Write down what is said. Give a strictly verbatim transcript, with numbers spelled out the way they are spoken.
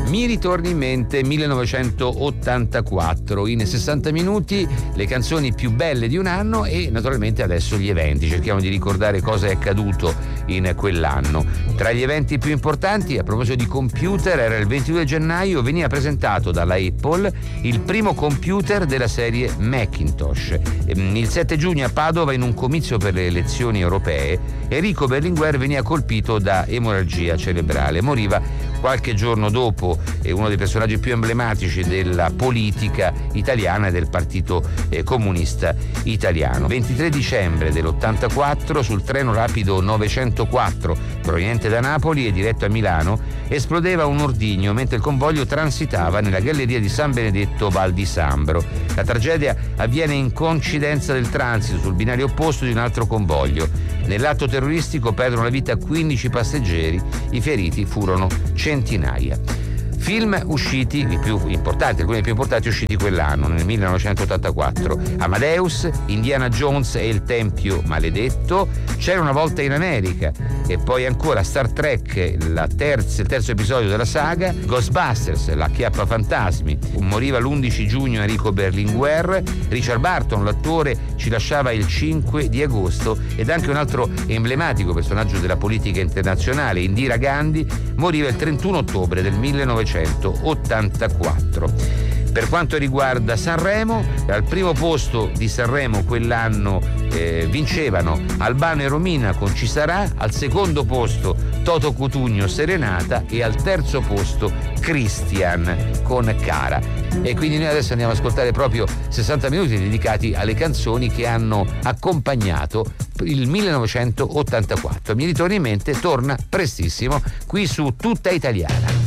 Mi ritorni in mente millenovecentottantaquattro, in sessanta minuti le canzoni più belle di un anno e naturalmente adesso gli eventi. Cerchiamo di ricordare cosa è accaduto in quell'anno. Tra gli eventi più importanti, a proposito di computer, era il ventidue gennaio, veniva presentato dalla Apple il primo computer della serie Macintosh. Il sette giugno a Padova, in un comizio per le elezioni europee, Enrico Berlinguer veniva colpito da emorragia cerebrale. Moriva qualche giorno dopo, è uno dei personaggi più emblematici della politica italiana e del Partito eh, Comunista Italiano. ventitré dicembre dell'ottantaquattro, sul treno rapido novecentoquattro proveniente da Napoli e diretto a Milano, esplodeva un ordigno mentre il convoglio transitava nella galleria di San Benedetto Val di Sambro. La tragedia avviene in coincidenza del transito sul binario opposto di un altro convoglio. Nell'atto terroristico perdono la vita quindici passeggeri, i feriti furono centinaia. Film usciti, i più importanti, alcuni dei più importanti usciti quell'anno, nel millenovecentottantaquattro: Amadeus, Indiana Jones e il Tempio Maledetto, C'era una volta in America, e poi ancora Star Trek, la terza, il terzo episodio della saga, Ghostbusters, la Chiappa Fantasmi. Moriva l'undici giugno Enrico Berlinguer. Richard Barton, l'attore, ci lasciava il cinque di agosto, ed anche un altro emblematico personaggio della politica internazionale, Indira Gandhi, moriva il trentuno ottobre del millenovecentottantaquattro. Per quanto riguarda Sanremo, al primo posto di Sanremo quell'anno eh, vincevano Albano e Romina con Ci sarà, al secondo posto Toto Cutugno Serenata e al terzo posto Christian con Cara. E quindi noi adesso andiamo ad ascoltare proprio sessanta minuti dedicati alle canzoni che hanno accompagnato il millenovecentottantaquattro. Mi ritorna in mente, torna prestissimo qui su Tutta Italiana.